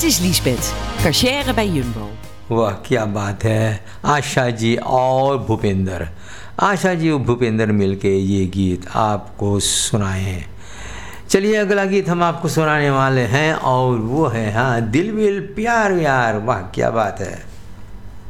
Dit is Liesbeth, cashier bij Jumbo. वाह क्या बात है। आशा जी और भूपेंद्र, आशा जी और भूपेंद्र मिलके ये गीत आपको सुनाए हैं। चलिए अगला गीत हम आपको सुनाने वाले हैं और वो है हाँ दिल विल प्यार यार। वाह क्या बात है।